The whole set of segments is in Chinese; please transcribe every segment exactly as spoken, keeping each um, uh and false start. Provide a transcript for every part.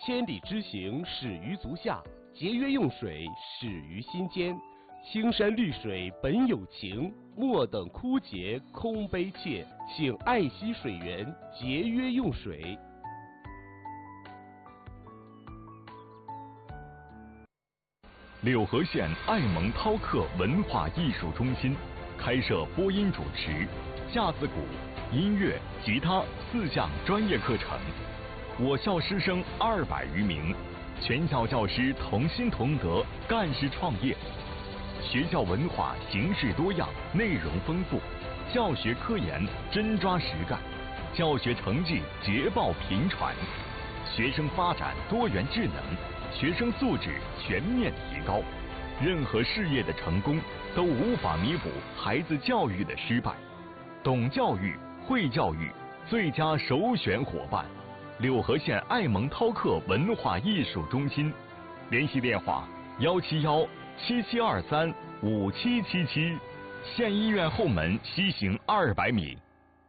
千里之行，始于足下；节约用水，始于心间。青山绿水本有情，莫等枯竭空悲切。请爱惜水源，节约用水。 柳河县爱蒙饕客文化艺术中心开设播音主持、架子鼓、音乐、吉他四项专业课程。我校师生二百余名，全校教师同心同德，干事创业。学校文化形式多样，内容丰富，教学科研真抓实干，教学成绩捷报频传，学生发展多元智能，学生素质全面提高。任何事业的成功都无法弥补孩子教育的失败。懂教育、会教育，最佳首选伙伴。柳河县爱蒙饕客文化艺术中心，联系电话幺七幺七七二三五七七七，县医院后门西行二百米。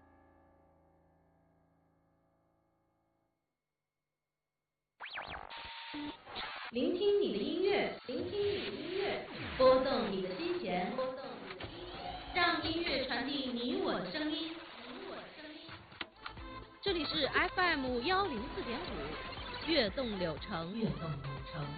聆听你的音乐，聆听你的音乐，拨动你的心弦，拨动你的心弦，让音乐传递你我的声音，你我的声音。这里是 F M 幺零四点五，悦动柳城，悦动柳城。